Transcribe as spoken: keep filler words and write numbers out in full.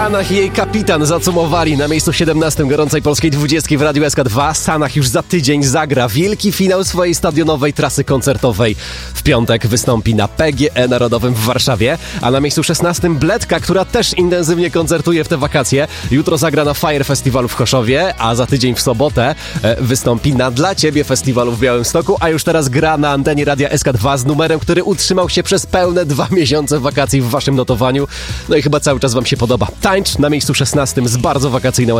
Sanach i jej kapitan zacumowali na miejscu siedemnastym gorącej polskiej dwudziestki w Radiu S K dwa. Sanach już za tydzień zagra wielki finał swojej stadionowej trasy koncertowej. W piątek wystąpi na P G E Narodowym w Warszawie, a na miejscu szesnastym Bledka, która też intensywnie koncertuje w te wakacje. Jutro zagra na Fire Festiwalu w Choszowie, a za tydzień w sobotę e, wystąpi na Dla Ciebie Festiwalu w Białymstoku, a już teraz gra na antenie Radia S K dwa z numerem, który utrzymał się przez pełne dwa miesiące wakacji w waszym notowaniu. No i chyba cały czas wam się podoba. Tańcz na miejscu szesnastym z bardzo wakacyjną